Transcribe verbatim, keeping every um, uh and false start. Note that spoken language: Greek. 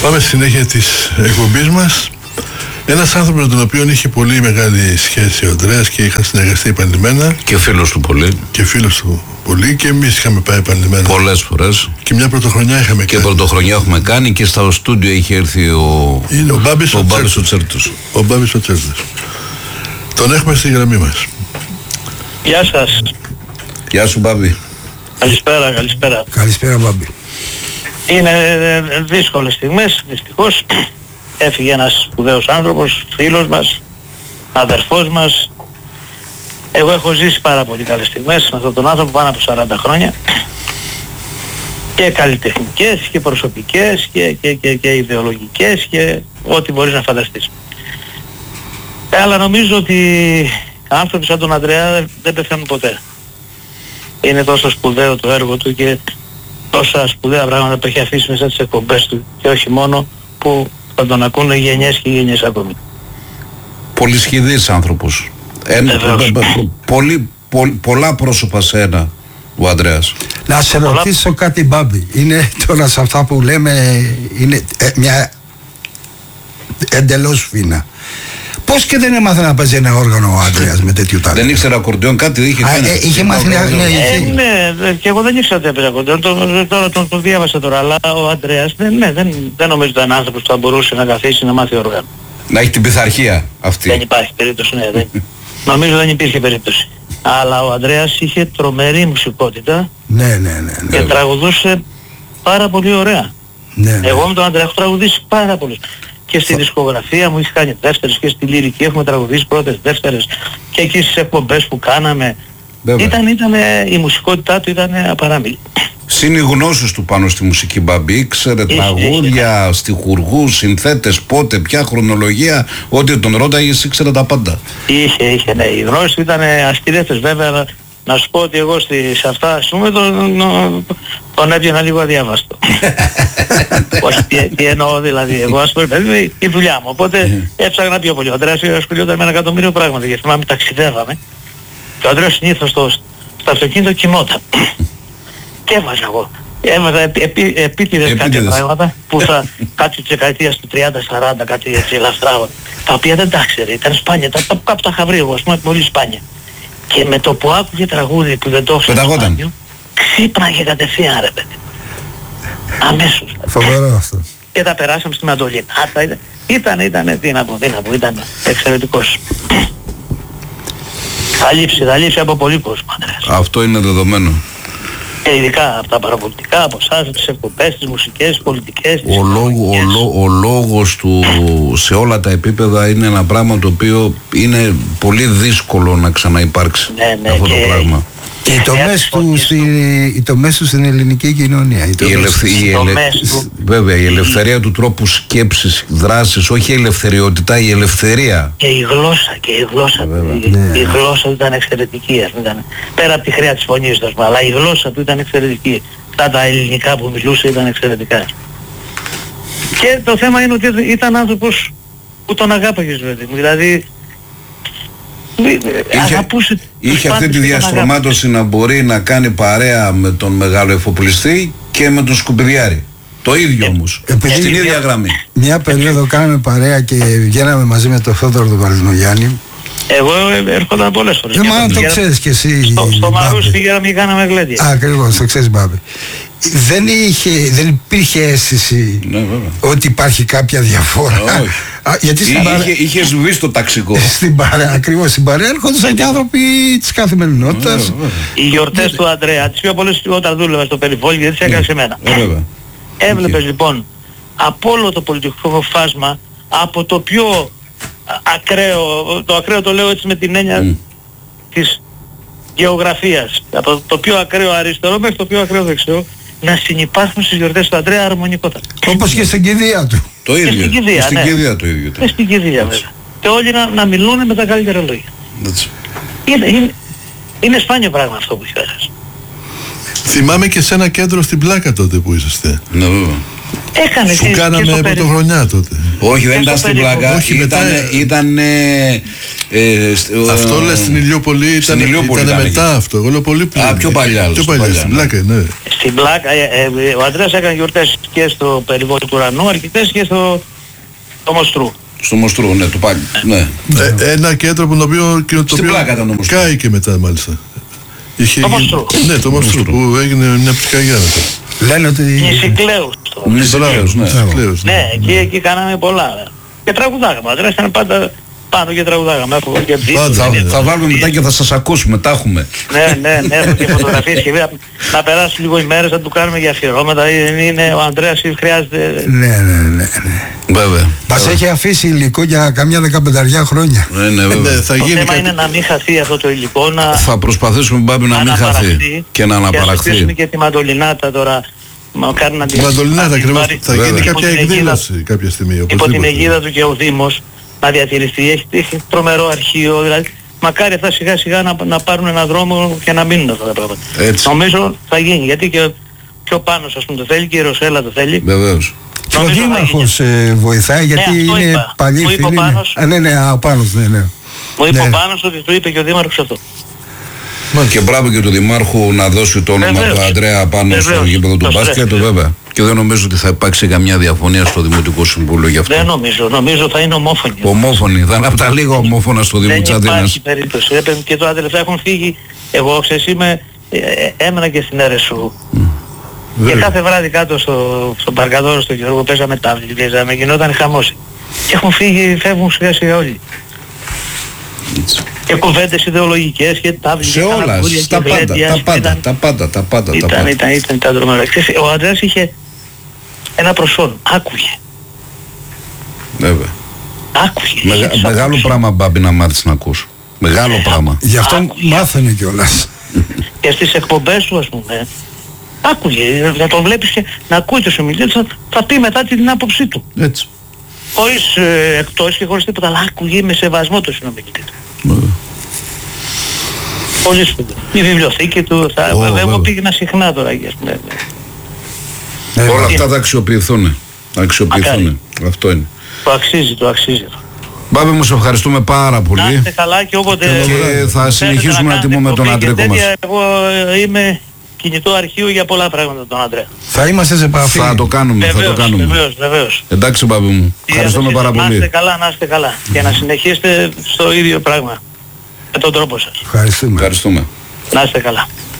Πάμε στη συνέχεια της εκπομπής μας. Ένας άνθρωπος με τον οποίο είχε πολύ μεγάλη σχέση ο Ανδρέας και είχα συνεργαστεί επανειλημμένα. Και φίλος του πολύ. Και φίλος του πολύ και εμείς είχαμε πάει επανειλημμένα. Πολλές φορές. Και μια πρωτοχρονιά είχαμε και κάνει. Και πρωτοχρονιά έχουμε κάνει και στο στούντιο είχε έρθει ο, Είναι ο Μπάμπης ο, ο, ο Τσέρτος. Ο Μπάμπης ο Τσέρτος. Τον έχουμε στη γραμμή μας. Γεια σας. Γεια σου Μπάμπη. Καλησπέρα, καλησπέρα. Καλησπέρα Μπάμπη. Είναι δύσκολες στιγμές, δυστυχώς. Έφυγε ένας σπουδαίος άνθρωπος, φίλος μας, αδερφός μας. Εγώ έχω ζήσει πάρα πολύ καλές στιγμές με αυτόν τον άνθρωπο πάνω από σαράντα χρόνια. Και καλλιτεχνικές και προσωπικές και, και, και, και ιδεολογικές και ό,τι μπορείς να φανταστείς. Ε, αλλά νομίζω ότι άνθρωποι σαν τον Ανδρέα δεν πεθαίνουν ποτέ. Είναι τόσο σπουδαίο το έργο του και τόσα σπουδαία πράγματα που έχει αφήσει μέσα στις εκπομπές του και όχι μόνο, που θα τον ακούνε γενιές και γενιές ακόμη. Πολυσχηδής άνθρωπος. Ένα, πολύ, πολύ, πολλά πρόσωπα σε ένα ο Ανδρέας. Να σε ρωτήσω κάτι Μπάμπη. Είναι τώρα σε αυτά που λέμε είναι ε, μια εντελώς φίνα. Πώς και δεν έμαθε να παίζει ένα όργανο ο Ανδρέας με τέτοιο ταλέντο? Δεν ήξερα ακορντεόν, κάτι είχε κάνει. Ε, είχε μάθει να... Ναι, ναι, και εγώ δεν ήξερα ότι έπαιζε ακορντεόν, τώρα το, το, το διάβασα τώρα, αλλά ο Ανδρέας δεν, ναι, δεν, δεν νομίζω ότι ήταν άνθρωπος που θα μπορούσε να καθίσει να μάθει όργανο. Να έχει την πειθαρχία αυτή. Δεν υπάρχει περίπτωση, ναι, δεν. Νομίζω δεν υπήρχε περίπτωση. Αλλά ο Ανδρέας είχε τρομερή μουσικότητα. Ναι, ναι, ναι, ναι. Και τραγουδούσε πάρα πολύ ωραία. Ναι, ναι. Εγώ με τον Ανδρέα έχω τραγουδήσει πάρα πολύ. Και στη δισκογραφία μου είχε κάνει δεύτερες και στη λυρική έχουμε τραγουδήσει πρώτες, δεύτερες και εκεί στις εκπομπές που κάναμε. Ήταν, ήταν, η μουσικότητά του ήταν απαράμιλη. Συν οι γνώσεις του πάνω στη μουσική Μπάμπη, ήξερε τραγούδια, στιχουργούς, συνθέτες, πότε, ποια χρονολογία, ό,τι τον ρώταγες ήξερε τα πάντα. Είχε, είχε, ναι, οι γνώσεις του ήταν αστηρέτες βέβαια, αλλά να σου πω ότι εγώ στη, σε αυτά, ας πούμε, τον, τον έπιανα λίγο αδιάβαστο. Όχι, τι, τι εννοώ δηλαδή, εγώ ας πούμε, δηλαδή, η δουλειά μου, οπότε έψαχνα πιο πολύ. Ο Ανδρέας ασχολιόταν με ένα εκατομμύριο πράγματα, γιατί θυμάμαι ταξιδεύαμε και ο Ανδρέας συνήθως στο, στο αυτοκίνητο κοιμόταν. Και έβαζα εγώ. Έβαζα επί, επί, επίτηδες κάποια πράγματα που θα κάτι της δεκαετίας του τριάντα σαράντα, κάτι έτσι ελαφρά, τα οποία δεν τα ξέρει, ήταν σπάνια, τα, τα, κάπου τα είχα βρει εγώ, ας πούμε, πολύ σπάνια. Και με το που άκουγε τραγούδι που δεν το ήξερε σπάνιο, ξύπναγε κατευθείαν ρε παιδί. Αμέσως. Φοβερό αυτό. Και τα περάσαμε στη Μαντολίνα. Ήταν, ήταν, ήταν, τι να πω, τι να πω, ήταν εξαιρετικός. Θα λείψει, θα λείψει από πολύ κόσμο, Ανδρέας. Αυτό είναι δεδομένο. Και ειδικά από τα παραπολιτικά, από εσάς, τις εκπομπές, τις μουσικές, τις πολιτικές, τις ο, λόγο, ο, λό, ο λόγος του σε όλα τα επίπεδα είναι ένα πράγμα το οποίο είναι πολύ δύσκολο να ξαναυπάρξει. Ναι, ναι, αυτό και... το πράγμα. Και οι τομές του, στη, οι τομές του στην ελληνική κοινωνία. Οι η ελευθε, η ελε... Βέβαια, η ελευθερία του τρόπου σκέψης, δράσης, όχι η ελευθεριότητα, η ελευθερία. Και η γλώσσα, και η γλώσσα, η, ναι. η γλώσσα του ήταν εξαιρετική. Ήταν, πέρα από τη χρειά της φωνής του, αλλά η γλώσσα του ήταν εξαιρετική. Αυτά τα ελληνικά που μιλούσε ήταν εξαιρετικά. Και το θέμα είναι ότι ήταν άνθρωπος που τον αγάπαγες, δηλαδή. Είχε, είχε αυτή τη διαστρωμάτωση να μπορεί να κάνει παρέα με τον μεγάλο εφοπλιστή και με τον σκουπιδιάρη. Το ίδιο όμως, επειδή στην ίδια γραμμή. Μια περίοδο κάναμε παρέα και βγαίναμε μαζί με τον Θόδωρο τον Βαρδινογιάννη. Εγώ έρχονταν πολλές φορές. Ε, μα το ξέρεις και εσύ. Στο, στο Μαρούς πήγαμε και κάναμε γλέντια. Ακριβώς, το ξέρεις Μπάμπη. Δεν, είχε, δεν υπήρχε αίσθηση ναι, ότι υπάρχει κάποια διαφορά. Α, γιατί Εί, στην παρέα, είχε, είχε σβήσει το ταξικό. Στην παρέα, ακριβώς στην παρέα έρχονταν και άνθρωποι της καθημερινότητας. Οι γιορτές του Ανδρέα, τις πιο πολλές όταν δούλευα στο περιβόλι, γιατί τις έκανε σε μένα. Έβλεπες λοιπόν από όλο το πολιτικό φάσμα, από το πιο ακραίο, το ακραίο το λέω έτσι με την έννοια mm. της γεωγραφίας, από το πιο ακραίο αριστερό μέχρι το πιο ακραίο δεξιό, να συνυπάρχουν στις γιορτές του Ανδρέα αρμονικότατα. Όπως και στην κηδεία του. Το ίδιο. Και στην κηδεία, στην ναι. κηδεία το ίδιο. Και στην κηδεία βέβαια. Και όλοι να, να μιλούν με τα καλύτερα λόγια. Είναι, είναι, είναι σπάνιο πράγμα αυτό που έχει πέρασει. Θυμάμαι και σε ένα κέντρο στην Πλάκα τότε που είσαστε. Ναι, βέβαια. Έκανε Σου και- και κάναμε στο περι- πρωτοχρονιά τότε. Όχι, δεν Και ήταν στο στην περίπου. πλάκα. Όχι, Ήταν. μετά- ήταν ε, ε, σ- ε, Αυτό λες στην Ηλιούπολη ήταν, στην Ηλιούπολη ήταν ήταν μετά εκεί. αυτό. Εγώ λέω πολύ πριν. Α, πιο παλιά, Πιο άλλος, παλιά, παλιά, στην ναι. πλάκα, ναι. Στην πλάκα, ε, ε, ο Ανδρέας έκανε γιορτές και στο περιβόλι του Ουρανού, αρκετές και στο το Μοστρού. Στο Μοστρού, ναι, του πάλι. Ναι. Ε, ένα κέντρο που το οποίο, και το Στην οποίο πλάκα ήταν όμως. κάει και μετά μάλιστα. Είχε Το γίνει- Μοστρού. Ναι, το Μοστρού που έγινε μια ψυχαγιά μετά. Λένε ότι. Νησικλέους. το- Νησικλέους, ναι. Κλαίος, ναι. Ναι, εκεί, εκεί κάναμε πολλά. ε. Και τραγουδάγαμε. Ο Ανδρέας ήταν πάντα πάνω και τραγουδάγαμε. Έχω και δει. Πάντα. Θα, Ναι, θα βάλουμε μετά και θα σας ακούσουμε, τα έχουμε. ναι, ναι, ναι, έχω και φωτογραφίες και βέβαια να περάσουν λίγο οι μέρες, θα του κάνουμε για αφιερώματα. Είναι, είναι ο Ανδρέας χρειάζεται. Ναι, ναι, ναι. ναι. Βέβαια. Μας έχει αφήσει υλικό για καμιά δεκαπενταριά χρόνια. Ναι, ναι, Ε, ναι, βέβαια. θα Το γίνει θέμα κάτι. είναι να μην χαθεί αυτό το υλικό, να Θα προσπαθήσουμε, Μπάμπη, να μην χαθεί αναπαραχθεί και να Και να αναπαραχθεί. στήσουμε και τη Μαντολινάτα τώρα. Μα κάνει να την- Μαντολινά να θα την ακριβώς. πάρει Θα Βέβαια. γίνει υπό κάποια την αιγίδα- εκδήλωση κάποια στιγμή. Υπό την οπωσδήποτε. αιγίδα του και ο Δήμος να διατηρηθεί. Έχει, έχει τρομερό αρχείο, δηλαδή μακάρι αυτά σιγά σιγά να, να πάρουν έναν δρόμο και να μείνουν αυτά τα πράγματα. Έτσι. Νομίζω θα γίνει, γιατί και πιο πάνω ας πούμε το θέλει και η Ρωσέλα το θέλει. Βεβαίως. Και ο Νομίζω θα Δήμαρχος ε, βοηθάει γιατί αυτό είναι είπα. παλιοί Μου είπε ο φίλοι. Πάνος. Α, ναι, ναι, α, ο Πάνος, ναι, ναι. Μου είπε Ναι. ο Πάνος ότι του είπε και ο Δήμαρχος αυτό. Και μπράβο και του Δημάρχου να δώσει το όνομα Βεβαίως. του Αντρέα πάνω στο Βεβαίως. γήπεδο του Το μπάσκετ, στρέφει. βέβαια. Και δεν νομίζω ότι θα υπάρξει καμιά διαφωνία στο Δημοτικό Συμβούλιο γι' αυτό. Δεν νομίζω, νομίζω θα είναι ομόφωνοι. Ομόφωνοι, θα είναι από τα λίγα ομόφωνα στο Δήμο Δεν της Αθήνας. υπάρχει περίπτωση. Έπαιρνε και τώρα τελευταία έχουν φύγει. Εγώ ξέρεις είμαι, ε, ε, έμενα και στην αίρεσου. Και κάθε βράδυ κάτω στο, στον Παρκαδόρο, στο Γιώργο, παίζαμε τάβλη, παίζαμε, γινόταν χαμός. Και έχουν φύγει, φεύγουν σιγά σιγά όλοι. Και κουβέντες ιδεολογικές και τάβλη Σε και όλα, κανακούρια στα και πάντα, γλέντια. τα πάντα, Ήταν- τα πάντα, τα πάντα, τα Ήταν, πάντα. ήταν, ήταν, ήταν τρομερό. Ξέρεις, ο Ανδρέας είχε ένα προσόν, άκουγε. Βέβαια. Άκουγε. Μεγα- είχε Μεγάλο ακούσει. πράγμα, Μπάμπη, να μάθεις να ακούς. Μεγάλο πράγμα. Γι' αυτό Άκουγε. μάθαινε κιόλας. Και στις εκπομπές του ας πούμε, άκουγε, να τον βλέπεις και να ακούει τους ομιλίες, θα, θα πει μετά την άποψή του. Έτσι. Χωρίς ε, εκτός και χωρίς τίποτα, αλλά άκουγε με σεβασμό το συνομιλητή του. Βέβαια. Πολύ σπουδαίο. Η βιβλιοθήκη του, θα, Ω, βέβαια, βέβαια. εγώ πήγαινα συχνά τώρα εκεί, ας πούμε. Ε, Όλα αυτά θα αξιοποιηθούν. Θα αξιοποιηθούν. Αυτό είναι. Το αξίζει, το αξίζει. Μπάμπη μου, σε ευχαριστούμε πάρα Να πολύ. είστε καλά και όποτε Και θα συνεχίσουμε να κάνετε τιμούμε τον εκπομπή και Αντρέκο μας. τέτοια, εγώ ε, είμαι κινητό αρχείο για πολλά πράγματα τον Αντρέα. Θα είμαστε σε επαφή. Θα το κάνουμε, θα το Βεβαίως, κάνουμε. βεβαίως, βεβαίως. Εντάξει, Μπάμπη μου. Ευχαριστούμε πάρα Να είστε πολύ. καλά, να είστε καλά. Και να συνεχίσετε στο ίδιο πράγμα. Με τον τρόπο σας. Ευχαριστούμε. Ευχαριστούμε. Να είστε καλά.